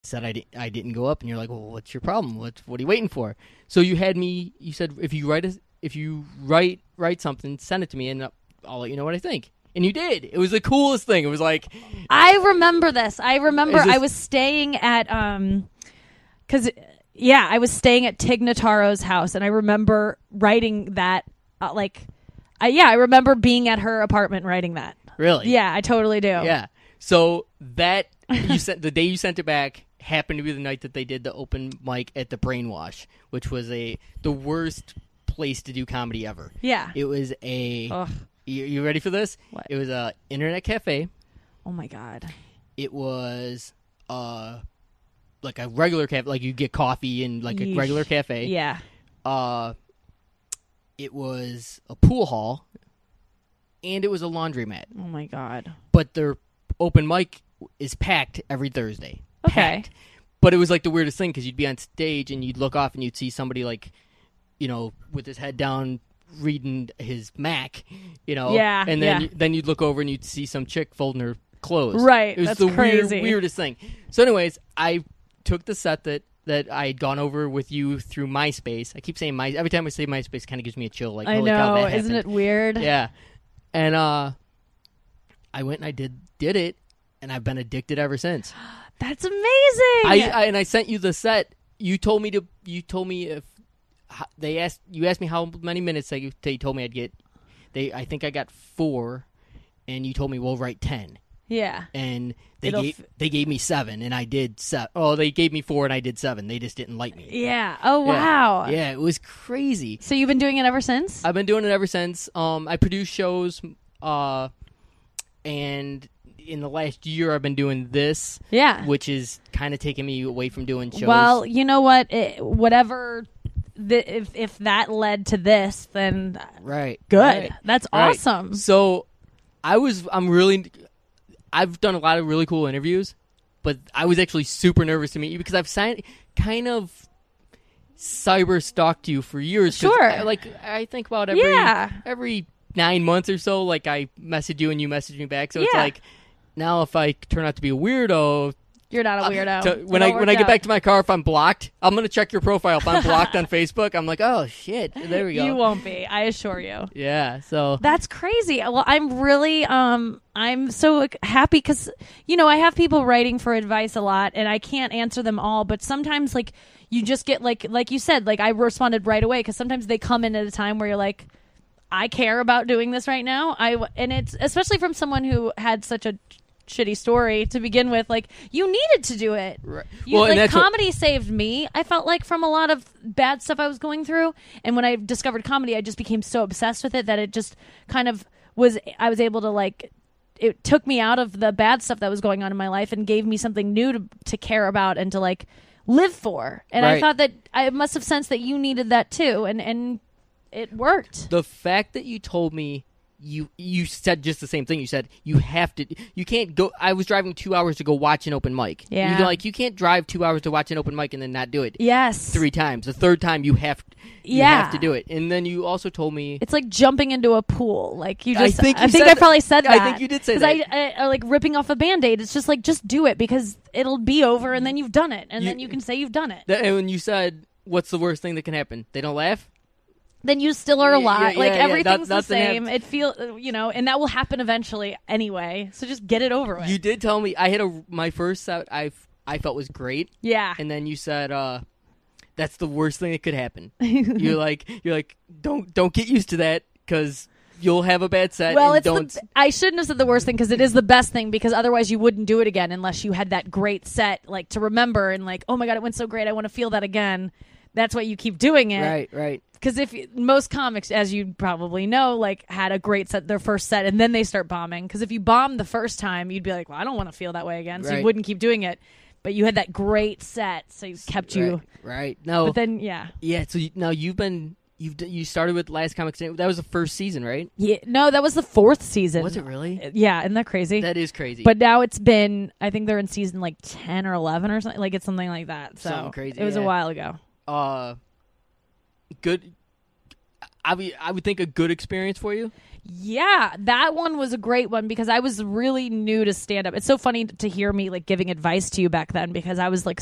said I didn't go up, and you're like, well, what's your problem? What are you waiting for? So you said if you write something, send it to me, and I'll let you know what I think. And you did. It was the coolest thing. It was like, I remember this. I was staying at I was staying at Tig Notaro's house, and I remember writing that. I remember being at her apartment writing that. Really? Yeah, I totally do. Yeah. So that the day you sent it back happened to be the night that they did the open mic at the Brainwash, which was the worst place to do comedy ever. Yeah. It was You ready for this? What? It was a internet cafe. Oh my God. It was like a regular cafe, like you get coffee in like a regular cafe. Yeah. It was a pool hall, and it was a laundromat. Oh my God. But their open mic is packed every Thursday. Okay. Packed. But it was like the weirdest thing because you'd be on stage and you'd look off and you'd see somebody like, with his head down reading his Mac, Yeah. and then you'd look over and you'd see some chick folding her clothes. Right. It was That's the crazy. weirdest thing. So anyways, I took the set that I had gone over with you through MySpace. I keep saying every time I say MySpace, it kind of gives me a chill. Like, I holy cow, know. that Isn't happened. it weird? Yeah. And I went and I ddid it, and I've been addicted ever since. That's amazing. I sent you the set. You told me if you asked me how many minutes they told me I'd get. I think I got 4, and you told me we'll write 10. Yeah. And they gave me 7, and I did 7. Oh, they gave me 4, and I did 7. They just didn't like me. Yeah. Oh, wow. Yeah, it was crazy. So you've been doing it ever since? I've been doing it ever since. I produce shows, and in the last year I've been doing this. Yeah. Which is kind of taking me away from doing shows. Well, you know what? If that led to this, then right. good. Right. That's Right. awesome. So I've done a lot of really cool interviews, but I was actually super nervous to meet you because I've kind of cyber stalked you for years. Sure. I think about every 9 months or so, like I message you and you message me back. So it's like, now if I turn out to be a weirdo, you're not a weirdo. When I get back to my car, if I'm blocked, I'm gonna check your profile. If I'm blocked on Facebook, I'm like, oh shit, there we go. You won't be, I assure you. Yeah, so that's crazy. Well, I'm really I'm so happy because I have people writing for advice a lot, and I can't answer them all. But sometimes, like, you just get like you said, like I responded right away because sometimes they come in at a time where you're like, I care about doing this right now. And it's especially from someone who had such a shitty story to begin with. Like, you needed to do it. Right. Comedy saved me. I felt like from a lot of bad stuff I was going through, and when I discovered comedy, I just became so obsessed with it that it just kind of I was able to it took me out of the bad stuff that was going on in my life and gave me something new to care about and to live for. And right. I thought that I must have sensed that you needed that too, and it worked. The fact that you told me you said just the same thing. You said you can't go. I was driving 2 hours to go watch an open mic. Yeah. You can't drive 2 hours to watch an open mic and then not do it. Yes. 3 times. The third time you have to do it. And then you also told me it's like jumping into a pool. Like you just. I think I probably said that. I think you did say that. Because I like ripping off a Band-Aid. It's just just do it because it'll be over and then you've done it and then you can say you've done it. And when you said, "What's the worst thing that can happen?" They don't laugh. Then you still are alive. Everything's the same. Happens. It feels, and that will happen eventually anyway. So just get it over with. You did tell me I had my first set. I felt was great. Yeah. And then you said, "That's the worst thing that could happen." you're like, don't get used to that because you'll have a bad set. Well, and I shouldn't have said the worst thing because it is the best thing because otherwise you wouldn't do it again unless you had that great set to remember and oh my God, it went so great. I want to feel that again. That's why you keep doing it. Right. Because most comics, as you probably know, had a great set, their first set, and then they start bombing. Because if you bomb the first time, you'd be like, well, I don't want to feel that way again. So you wouldn't keep doing it. But you had that great set, so you kept you. Right. No. But then, yeah. Yeah, so now you started with Last Comic Standing. That was the first season, right? Yeah. No, that was the 4th season. Was it really? Yeah, isn't that crazy? That is crazy. But now it's been, I think they're in season 10 or 11 or something. It's something like that. So something crazy. It was a while ago. Good. I would think a good experience for you. Yeah, that one was a great one because I was really new to stand up. It's so funny to hear me like giving advice to you back then because I was like